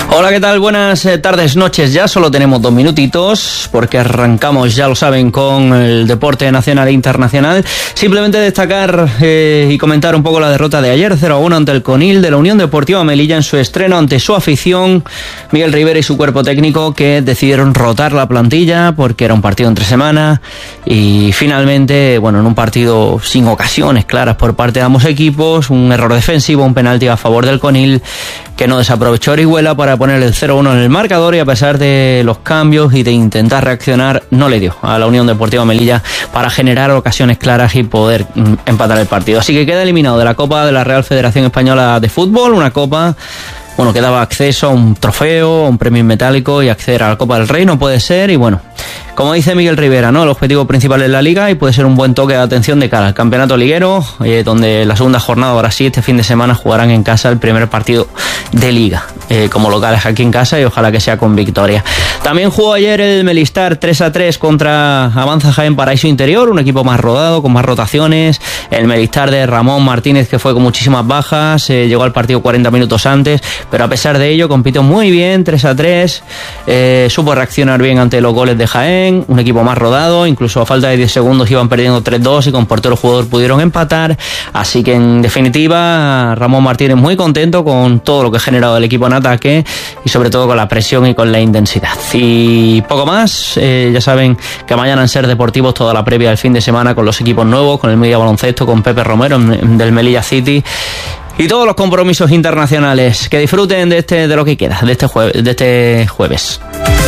Hola, ¿qué tal? Buenas tardes, noches. Ya solo tenemos 2 minutitos porque arrancamos, ya lo saben, con el deporte nacional e internacional. Simplemente destacar y comentar un poco la derrota de ayer, 0-1 ante el Conil de la Unión Deportiva Melilla en su estreno ante su afición. Miguel Rivera y su cuerpo técnico que decidieron rotar la plantilla porque era un partido entre semana y finalmente, bueno, en un partido sin ocasiones claras por parte de ambos equipos, un error defensivo, un penalti a favor del Conil que no desaprovechó Orihuela para poner el 0-1 en el marcador, y a pesar de los cambios y de intentar reaccionar, no le dio a la Unión Deportiva Melilla para generar ocasiones claras y poder empatar el partido. Así que queda eliminado de la Copa de la Real Federación Española de Fútbol, una copa, bueno, que daba acceso a un trofeo, a un premio metálico, y acceder a la Copa del Rey no puede ser. Y bueno, como dice Miguel Rivera, ¿no?, el objetivo principal es la Liga y puede ser un buen toque de atención de cara al campeonato liguero, donde la segunda jornada, ahora sí, este fin de semana jugarán en casa el primer partido de Liga, como locales aquí en casa, y ojalá que sea con victoria. También jugó ayer el Melistar 3-3 contra Avanza Jaén Paraíso Interior, un equipo más rodado, con más rotaciones. El Melistar de Ramón Martínez, que fue con muchísimas bajas, llegó al partido 40 minutos antes, pero a pesar de ello compitió muy bien, 3-3, supo reaccionar bien ante los goles de Jaén, un equipo más rodado, incluso a falta de 10 segundos iban perdiendo 3-2 y con portero jugador pudieron empatar. Así que en definitiva, Ramón Martínez muy contento con todo lo que ha generado el equipo en ataque y sobre todo con la presión y con la intensidad. Y poco más, ya saben que mañana en Ser Deportivos toda la previa del fin de semana con los equipos nuevos, con el Media Baloncesto, con Pepe Romero del Melilla City y todos los compromisos internacionales. Que disfruten de lo que queda, de este jueves.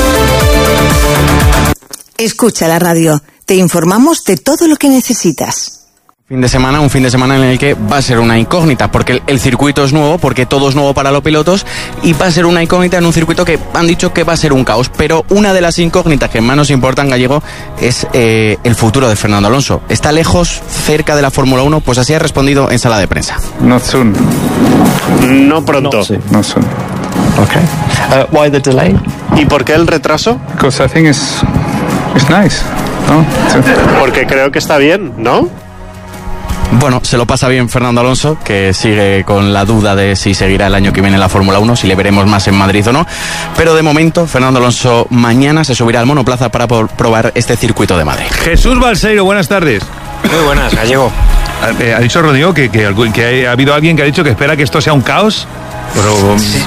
Escucha la radio, te informamos de todo lo que necesitas. Un fin de semana en el que va a ser una incógnita, porque el circuito es nuevo, porque todo es nuevo para los pilotos, y va a ser una incógnita en un circuito que han dicho que va a ser un caos. Pero una de las incógnitas que más nos importan, Gallego, es el futuro de Fernando Alonso. ¿Está lejos, cerca de la Fórmula 1? Pues así ha respondido en sala de prensa. Not soon. No pronto. Not soon. Okay. Why the delay? ¿Y por qué el retraso? Because I think it's nice. ¿No? Porque creo que está bien, ¿no? Bueno, se lo pasa bien Fernando Alonso, que sigue con la duda de si seguirá el año que viene en la Fórmula 1, si le veremos más en Madrid o no. Pero de momento, Fernando Alonso mañana se subirá al monoplaza para probar este circuito de Madrid. Jesús Balseiro, buenas tardes. Muy buenas, Gallego. Ha dicho Rodrigo que ha habido alguien que ha dicho que espera que esto sea un caos. Pero... Sí.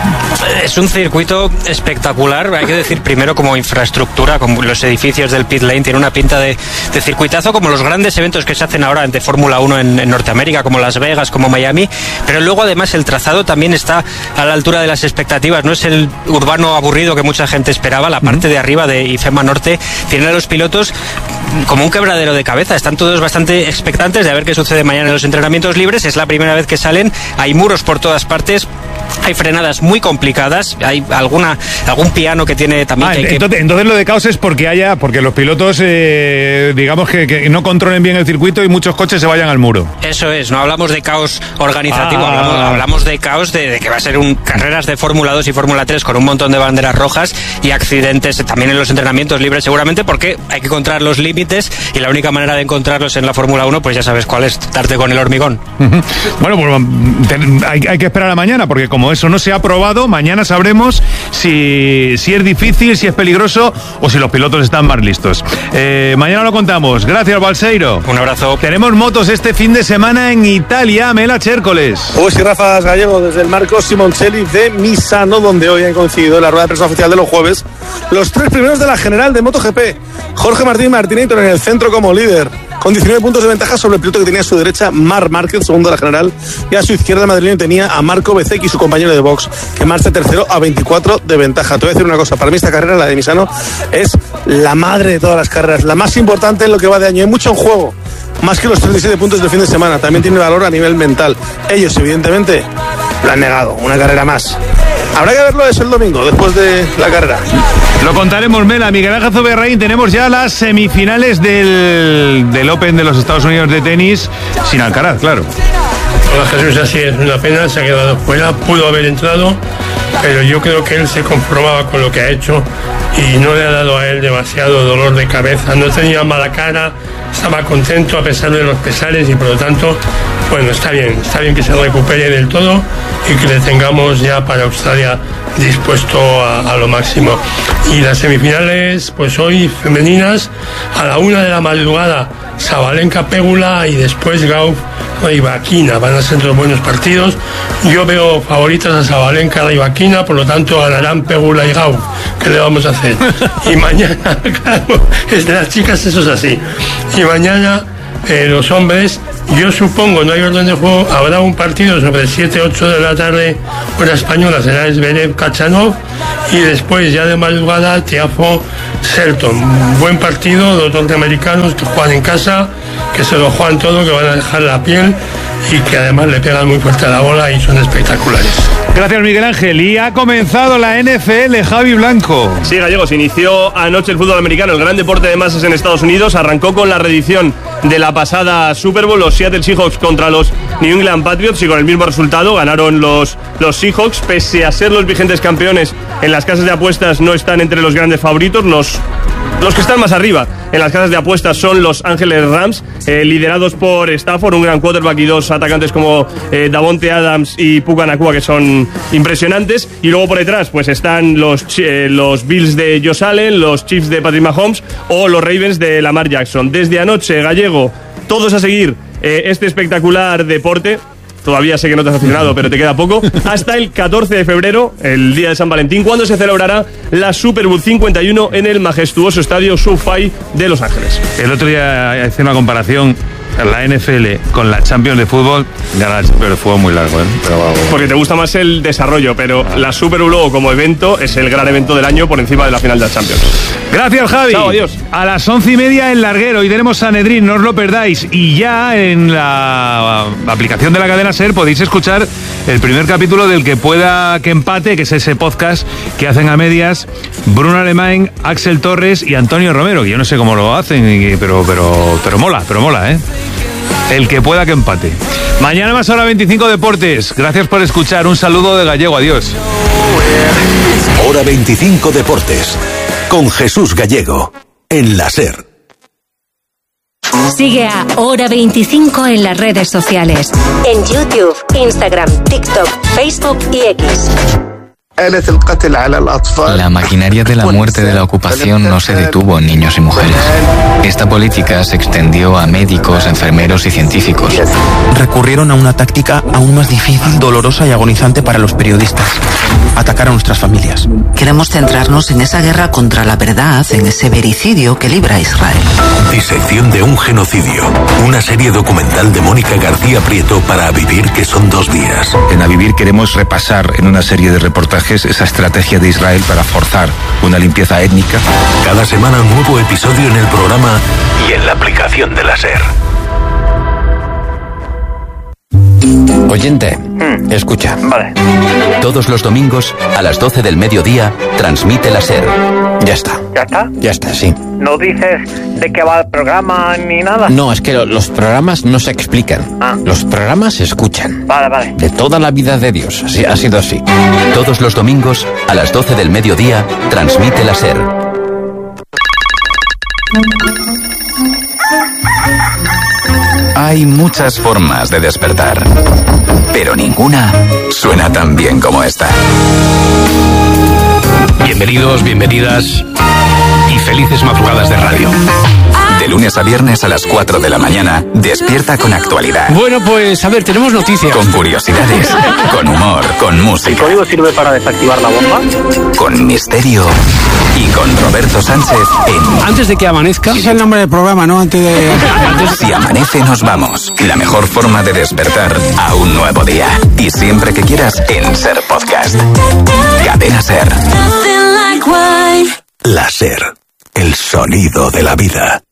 Es un circuito espectacular, hay que decir primero como infraestructura, como los edificios del pit lane, tiene una pinta de circuitazo como los grandes eventos que se hacen ahora de Fórmula 1 en Norteamérica, como Las Vegas, como Miami, pero luego además el trazado también está a la altura de las expectativas, no es el urbano aburrido que mucha gente esperaba. La parte de arriba de IFEMA Norte tiene a los pilotos como un quebradero de cabeza, están todos bastante expectantes de ver qué sucede mañana en los entrenamientos libres. Es la primera vez que salen, hay muros por todas partes, hay frenadas muy complicadas, hay algún piano que tiene también entonces lo de caos es porque los pilotos digamos que no controlen bien el circuito y muchos coches se vayan al muro. Eso es, no hablamos de caos organizativo, hablamos de caos de que va a ser carreras de Fórmula 2 y Fórmula 3 con un montón de banderas rojas y accidentes también en los entrenamientos libres seguramente, porque hay que encontrar los límites y la única manera de encontrarlos en la Fórmula 1 pues ya sabes cuál es, darte con el hormigón. Bueno, pues hay que esperar a mañana, porque como eso no se ha probado, mañana sabremos si es difícil, si es peligroso o si los pilotos están más listos. Mañana lo contamos. Gracias, Balseiro. Un abrazo. Tenemos motos este fin de semana en Italia. Mela Chércoles. Pues sí, Rafa Gallego, desde el Marco Simoncelli de Misano, donde hoy han coincidido en la rueda de prensa oficial de los jueves los 3 primeros de la general de MotoGP. Jorge Martín Martínez en el centro como líder, con 19 puntos de ventaja sobre el piloto que tenía a su derecha, Marc Márquez, segundo de la general, y a su izquierda el madrileño tenía a Marco Bezzecchi, su compañero de box, que marcha tercero a 24 de ventaja. Te voy a decir una cosa, para mí esta carrera, la de Misano, es la madre de todas las carreras, la más importante en lo que va de año. Hay mucho en juego, más que los 37 puntos del fin de semana, también tiene valor a nivel mental. Ellos, evidentemente, lo han negado, una carrera más. Habrá que verlo eso el domingo, después de la carrera. Lo contaremos, Mela. Miguel Ángel Zuberraín, tenemos ya las semifinales del Open de los Estados Unidos de tenis, sin Alcaraz, claro. Hola Jesús, así es, una pena, se ha quedado fuera, pudo haber entrado, pero yo creo que él se conformaba con lo que ha hecho y no le ha dado a él demasiado dolor de cabeza, no tenía mala cara, estaba contento a pesar de los pesares y por lo tanto bueno, está bien que se recupere del todo y que le tengamos ya para Australia dispuesto a lo máximo. Y las semifinales, pues hoy femeninas, a la 1 de la madrugada, Sabalenka Pegula y después Gauff Rybakina. Van a ser dos buenos partidos. Yo veo favoritas a Sabalenka Rybakina, por lo tanto ganarán Pegula y Gauff. ¿Qué le vamos a hacer? Y mañana, claro, es de las chicas, eso es así. Y mañana los hombres, yo supongo, no hay orden de juego, habrá un partido sobre 7-8 de la tarde, hora española, será Zverev Kachanov, y después ya de madrugada Tiafoe Shelton. Buen partido, los norteamericanos que juegan en casa, que se lo juegan todo, que van a dejar la piel y que además le pegan muy fuerte a la bola y son espectaculares. Gracias, Miguel Ángel. Y ha comenzado la NFL, Javi Blanco. Sí, Gallegos, inició anoche el fútbol americano, el gran deporte de masas en Estados Unidos. Arrancó con la reedición de la pasada Super Bowl, los Seattle Seahawks contra los New England Patriots, y con el mismo resultado ganaron los Seahawks. Pese a ser los vigentes campeones, en las casas de apuestas no están entre los grandes favoritos. Los que están más arriba en las casas de apuestas son los Ángeles Rams, liderados por Stafford, un gran quarterback, y dos atacantes como Davonte Adams y Puka Nacua, que son impresionantes. Y luego por detrás pues están los Bills de Josh Allen, los Chiefs de Patrick Mahomes o los Ravens de Lamar Jackson. Desde anoche, Gallego, todos a seguir este espectacular deporte. Todavía sé que no te has aficionado, pero te queda poco. Hasta el 14 de febrero, el día de San Valentín, cuando se celebrará la Super Bowl 51 en el majestuoso estadio SoFi de Los Ángeles. El otro día hice una comparación, la NFL con la Champions de fútbol. Gana la Champions de fútbol muy largo, ¿eh? Porque te gusta más el desarrollo, pero la Super Bowl luego como evento es el gran evento del año por encima de la final de la Champions. Gracias, Javi. Chao, adiós. A las 11:30 en Larguero, hoy tenemos Sanedrín, no os lo perdáis. Y ya en la aplicación de la cadena SER podéis escuchar el primer capítulo del Que Pueda Que Empate, que es ese podcast que hacen a medias Bruno Alemán, Axel Torres y Antonio Romero, que yo no sé cómo lo hacen, pero mola, ¿eh? El Que Pueda Que Empate. Mañana más hora 25 Deportes. Gracias por escuchar. Un saludo de Gallego. Adiós. Hora 25 Deportes. Con Jesús Gallego. En la SER. Sigue a Hora 25 en las redes sociales. En YouTube, Instagram, TikTok, Facebook y X. La maquinaria de la muerte de la ocupación no se detuvo en niños y mujeres. Esta política se extendió a médicos, enfermeros y científicos. Recurrieron a una táctica aún más difícil, dolorosa y agonizante para los periodistas: atacar a nuestras familias. Queremos centrarnos en esa guerra contra la verdad, en ese vericidio que libra a Israel. Disección de un genocidio. Una serie documental de Mónica García Prieto para A Vivir, que son 2 días. En A Vivir queremos repasar en una serie de reportajes esa estrategia de Israel para forzar una limpieza étnica. Cada semana un nuevo episodio en el programa y en la aplicación de la SER. Oyente, escucha. Vale. Todos los domingos a las 12 del mediodía transmite la SER. Ya está. ¿Ya está? Ya está, sí. ¿No dices de qué va el programa ni nada? No, es que los programas no se explican. Los programas se escuchan. Vale. De toda la vida de Dios. Así, ha sido así. Todos los domingos a las 12 del mediodía transmite la SER. Hay muchas formas de despertar, pero ninguna suena tan bien como esta. Bienvenidos, bienvenidas y felices madrugadas de radio. De lunes a viernes a las 4 de la mañana, despierta con actualidad. Bueno, pues a ver, tenemos noticias. Con curiosidades, con humor, con música. ¿El código sirve para desactivar la bomba? Con misterio y con Roberto Sánchez en... Antes de que amanezca... Es el nombre del programa, ¿no? Antes de... Si amanece nos vamos. La mejor forma de despertar a un nuevo día. Y siempre que quieras en SER Podcast. Cadena SER. La SER. El sonido de la vida.